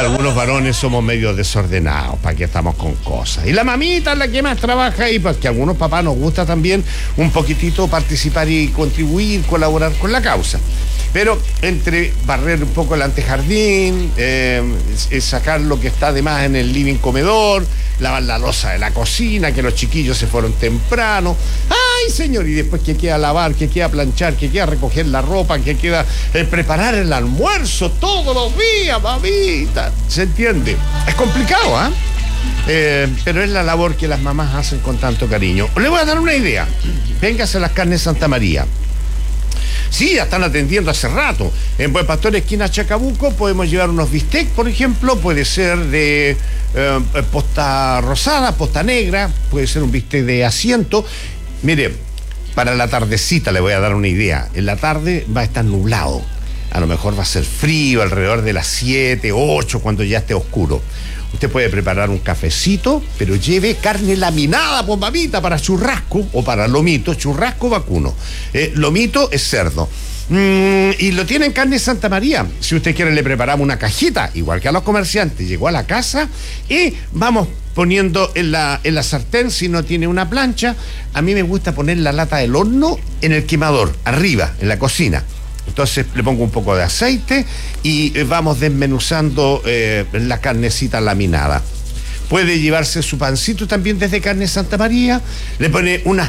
algunos varones somos medio desordenados, para que estamos con cosas. Y la mamita es la que más trabaja ahí, porque a algunos papás nos gusta también un poquitito participar y contribuir, colaborar con la causa. Pero entre barrer un poco el antejardín, sacar lo que está de más en el living comedor, lavar la loza de la cocina, que los chiquillos se fueron temprano. ¡Ay, señor! Y después que queda lavar, que queda planchar, que queda recoger la ropa, que queda preparar el almuerzo todos los días, mamita. ¿Se entiende? Es complicado, ¿ah? Pero es la labor que las mamás hacen con tanto cariño. Le voy a dar una idea. Véngase a las carnes Santa María. Sí, ya están atendiendo hace rato. En Buen Pastor, esquina Chacabuco, podemos llevar unos bistec, por ejemplo. Puede ser de posta rosada, posta negra. Puede ser un bistec de asiento. Mire, para la tardecita le voy a dar una idea. En la tarde va a estar nublado. A lo mejor va a ser frío, alrededor de las 7, 8, cuando ya esté oscuro. Usted puede preparar un cafecito, pero lleve carne laminada, pues mamita, para churrasco o para lomito, churrasco vacuno. Lomito es cerdo. Y lo tiene en carne Santa María. Si usted quiere, le preparamos una cajita, igual que a los comerciantes. Llegó a la casa y vamos poniendo en la sartén, si no tiene una plancha. A mí me gusta poner la lata del horno en el quemador, arriba, en la cocina. Entonces le pongo un poco de aceite y vamos desmenuzando la carnecita laminada. Puede llevarse su pancito también desde carne Santa María. Le pone unas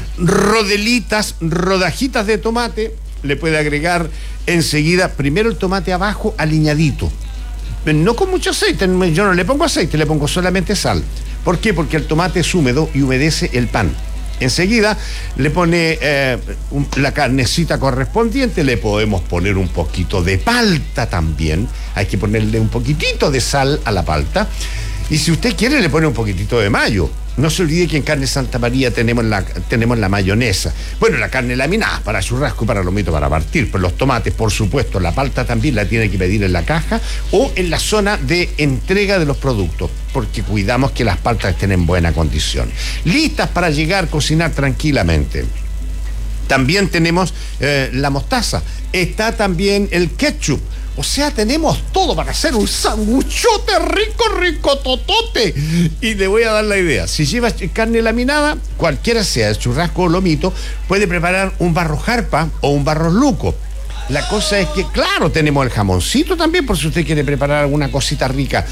rodajitas de tomate. Le puede agregar enseguida, primero el tomate abajo aliñadito. No con mucho aceite, yo no le pongo aceite, le pongo solamente sal. ¿Por qué? Porque el tomate es húmedo y humedece el pan. Enseguida le pone la carnecita correspondiente, le podemos poner un poquito de palta también, hay que ponerle un poquitito de sal a la palta, y si usted quiere le pone un poquitito de mayo. No se olvide que en carne Santa María tenemos la mayonesa, bueno, la carne laminada para churrasco y para lomito para partir, pues los tomates, por supuesto, la palta también la tiene que pedir en la caja o en la zona de entrega de los productos, porque cuidamos que las paltas estén en buena condición. Listas para llegar, cocinar tranquilamente. También tenemos la mostaza, está también el ketchup. O sea, tenemos todo para hacer un sanguchote rico, totote. Y le voy a dar la idea. Si lleva carne laminada, cualquiera sea, el churrasco o lomito, puede preparar un barro jarpa o un barro luco. La cosa es que, claro, tenemos el jamoncito también, por si usted quiere preparar alguna cosita rica.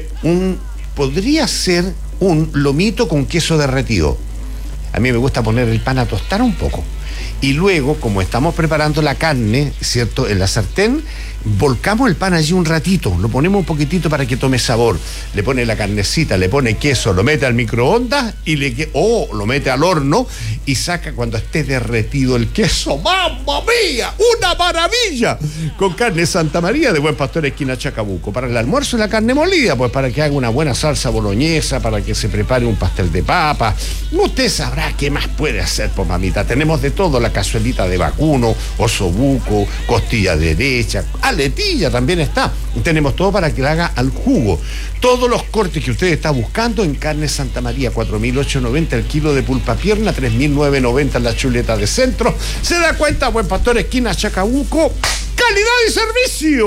Podría ser un lomito con queso derretido. A mí me gusta poner el pan a tostar un poco. Y luego, como estamos preparando la carne, ¿cierto?, en la sartén, volcamos el pan allí un ratito, lo ponemos un poquitito para que tome sabor. Le pone la carnecita, le pone queso, lo mete al microondas y lo mete al horno y saca cuando esté derretido el queso. ¡Mamma mía! ¡Una maravilla! Con carne Santa María de Buen Pastor, esquina Chacabuco. Para el almuerzo, la carne molida, pues para que haga una buena salsa boloñesa, para que se prepare un pastel de papa. Usted sabrá qué más puede hacer, pues mamita. Tenemos de todo, la cazuelita de vacuno, osobuco, costilla derecha, aletilla también está. Tenemos todo para que la haga al jugo. Todos los cortes que usted está buscando en carne Santa María, 4.890 el kilo de pulpa pierna, 3.990 la chuleta de centro. Se da cuenta, Buen Pastor, esquina Chacabuco. ¡Calidad y servicio!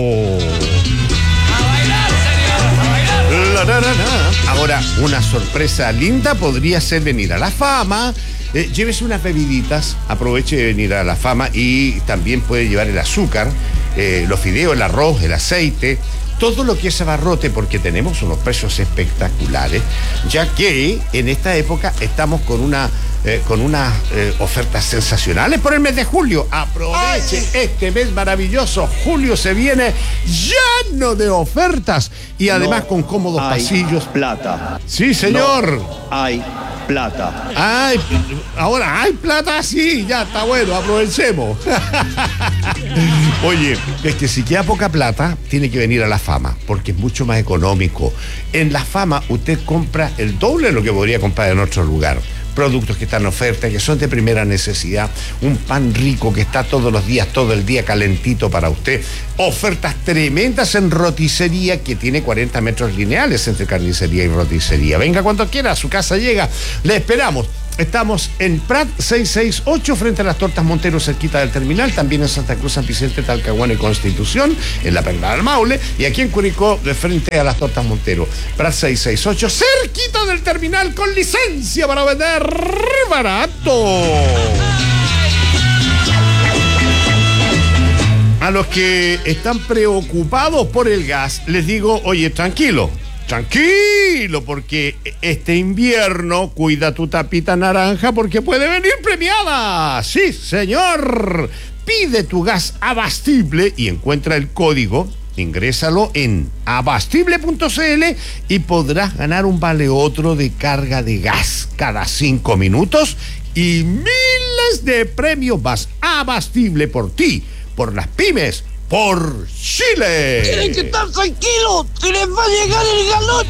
¡A bailar, señor! ¡A bailar! Ahora, una sorpresa linda podría ser venir a La Fama. Llévese unas bebiditas, aproveche de venir a La Fama y también puede llevar el azúcar, los fideos, el arroz, el aceite, todo lo que es abarrote, porque tenemos unos precios espectaculares, ya que en esta época estamos con unas ofertas sensacionales por el mes de julio. Aproveche este mes maravilloso. Julio se viene lleno de ofertas y además con cómodos pasillos. Plata. Sí, señor. No hay plata. Ay, ahora hay plata, sí, ya está bueno, aprovechemos. Oye, es que si queda poca plata, tiene que venir a La Fama, porque es mucho más económico. En La Fama usted compra el doble de lo que podría comprar en otro lugar. Productos que están en oferta, que son de primera necesidad, un pan rico que está todos los días, todo el día calentito para usted, ofertas tremendas en roticería que tiene 40 metros lineales entre carnicería y roticería. Venga cuando quiera, a su casa llega, le esperamos. Estamos en Prat 668, frente a las Tortas Montero, cerquita del terminal. También en Santa Cruz, San Vicente, Talcahuano y Constitución, en la Perla del Maule. Y aquí en Curicó, de frente a las Tortas Montero. Prat 668, cerquita del terminal, con licencia para vender barato. A los que están preocupados por el gas, les digo, oye, tranquilo, porque este invierno cuida tu tapita naranja porque puede venir premiada. Sí, señor. Pide tu gas Abastible y encuentra el código. Ingrésalo en abastible.cl y podrás ganar un vale otro de carga de gas cada 5 minutos y miles de premios más. Abastible por ti, por las pymes, por Chile. Tienen que estar tranquilos, se les va a llegar el galón.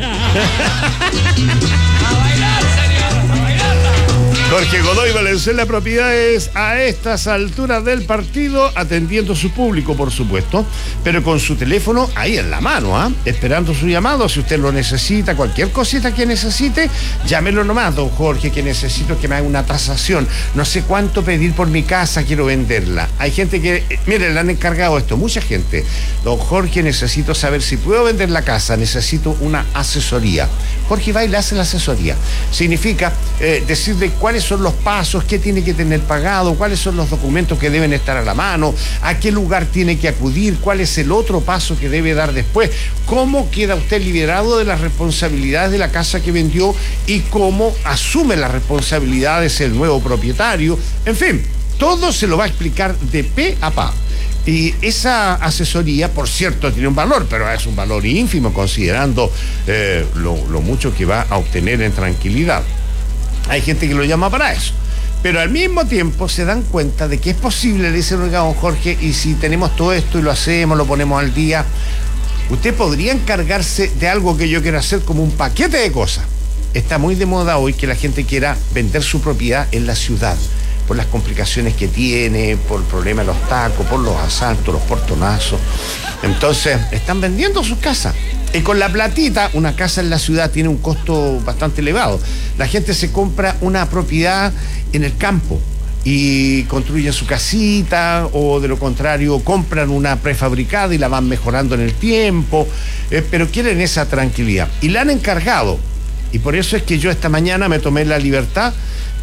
A bailar, señor, a bailarla. Jorge Godoy Valenzuela Propiedades, a estas alturas del partido, atendiendo su público, por supuesto, pero con su teléfono ahí en la mano, esperando su llamado. Si usted lo necesita, cualquier cosita que necesite, llámelo nomás, don Jorge, que necesito que me haga una tasación. No sé cuánto pedir por mi casa, quiero venderla. Hay gente que, mire, le han encargado esto, mucha gente. Don Jorge, necesito saber si puedo vender la casa, necesito una asesoría. Jorge va y le hace la asesoría. Significa decirle cuáles son los pasos, qué tiene que tener pagado, cuáles son los documentos que deben estar a la mano, a qué lugar tiene que acudir, cuál es el otro paso que debe dar después, cómo queda usted liberado de las responsabilidades de la casa que vendió y cómo asume las responsabilidades el nuevo propietario. En fin, todo se lo va a explicar de pe a pa. Y esa asesoría, por cierto, tiene un valor, pero es un valor ínfimo considerando lo mucho que va a obtener en tranquilidad. Hay gente que lo llama para eso. Pero al mismo tiempo se dan cuenta de que es posible, le dicen, oiga, don Jorge, y si tenemos todo esto y lo hacemos, lo ponemos al día, usted podría encargarse de algo que yo quiero hacer como un paquete de cosas. Está muy de moda hoy que la gente quiera vender su propiedad en la ciudad, por las complicaciones que tiene, por el problema de los tacos, por los asaltos, los portonazos. Entonces, están vendiendo sus casas. Y con la platita, una casa en la ciudad tiene un costo bastante elevado. La gente se compra una propiedad en el campo y construyen su casita, o de lo contrario compran una prefabricada y la van mejorando en el tiempo, pero quieren esa tranquilidad. Y la han encargado. Y por eso es que yo esta mañana me tomé la libertad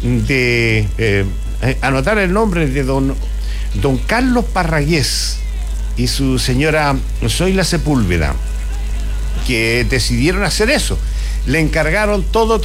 de anotar el nombre de don Carlos Parragués y su señora Zoila Sepúlveda, que decidieron hacer eso. Le encargaron todo,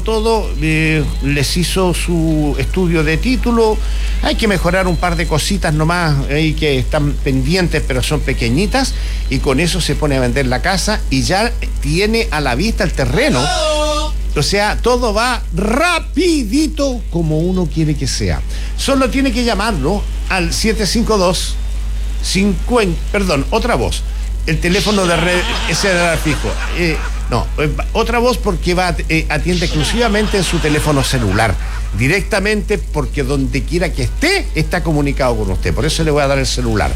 les hizo su estudio de título. Hay que mejorar un par de cositas nomás ahí que están pendientes, pero son pequeñitas, y con eso se pone a vender la casa y ya tiene a la vista el terreno. O sea, todo va rapidito como uno quiere que sea. Solo tiene que llamarlo al 752 otra voz. El teléfono de red, ese era fijo. Otra voz, porque atiende exclusivamente en su teléfono celular, directamente, porque donde quiera que esté, está comunicado con usted. Por eso le voy a dar el celular.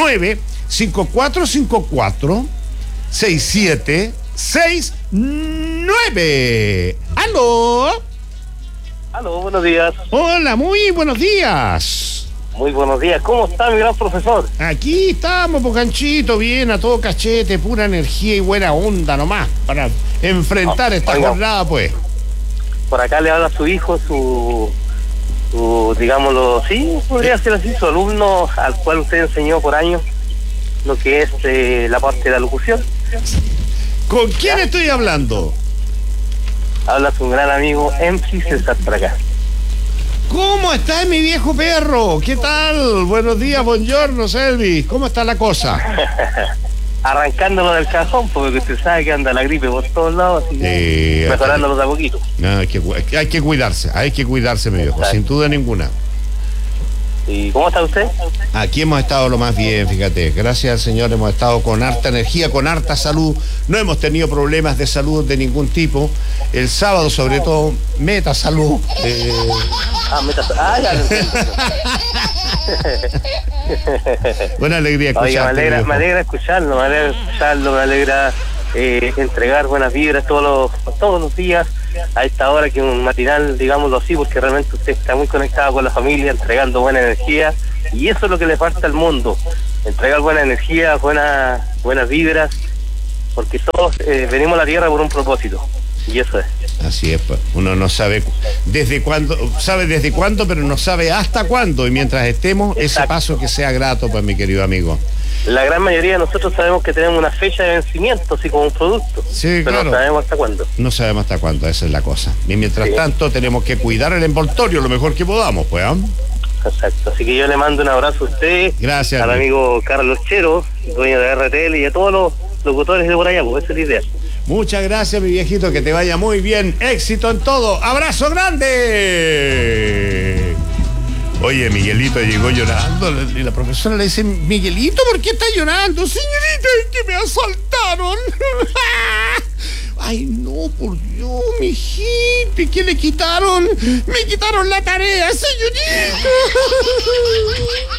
95454-6769. ¡Aló! Aló, buenos días. Hola, muy buenos días. Muy buenos días. ¿Cómo está mi gran profesor? Aquí estamos, Pocanchito, bien, a todo cachete, pura energía y buena onda nomás, para enfrentar esta jornada, pues. Por acá le habla su hijo, su digámoslo, sí, podría ser así, su alumno, al cual usted enseñó por años lo que es la parte de la locución. ¿Con quién estoy hablando? Habla su gran amigo MC César por acá. ¿Cómo está mi viejo perro? ¿Qué tal? Buenos días, buongiorno, Selvi. ¿Cómo está la cosa? Arrancándolo del cajón, porque usted sabe que anda la gripe por todos lados, así que mejorándolo de a poquito. No, hay que cuidarse, mi viejo, exacto, sin duda ninguna. ¿Y cómo está usted? Aquí hemos estado lo más bien, fíjate. Gracias al Señor hemos estado con harta energía, con harta salud. No hemos tenido problemas de salud de ningún tipo. El sábado, sobre todo, meta salud. Ya lo entiendo. Buena alegría escucharte. Oiga, me alegra escucharlo, me alegra entregar buenas vibras todos los días, a esta hora que es un matinal, digámoslo así, porque realmente usted está muy conectado con la familia, entregando buena energía, y eso es lo que le falta al mundo, entregar buena energía, buenas vibras, porque todos venimos a la tierra por un propósito, y eso es. Así es, pues. Uno no sabe sabe desde cuándo, pero no sabe hasta cuándo, y mientras estemos, ese paso que sea grato, pues, mi querido amigo. La gran mayoría de nosotros sabemos que tenemos una fecha de vencimiento, así como un producto. Sí, pero claro. no sabemos hasta cuándo. No sabemos hasta cuándo, esa es la cosa. Y mientras tanto, tenemos que cuidar el envoltorio lo mejor que podamos, pues. Exacto. Así que yo le mando un abrazo a usted. Gracias. Al amigo Carlos Chero, dueño de RTL, y a todos los locutores de por allá, pues esa es la idea. Muchas gracias, mi viejito, que te vaya muy bien. Éxito en todo. ¡Abrazo grande! Oye, Miguelito llegó llorando y la profesora le dice: Miguelito, ¿por qué está llorando? Señorita, es que me asaltaron. Ay, no, por Dios, mijito, ¿y qué le quitaron? Me quitaron la tarea, señorita.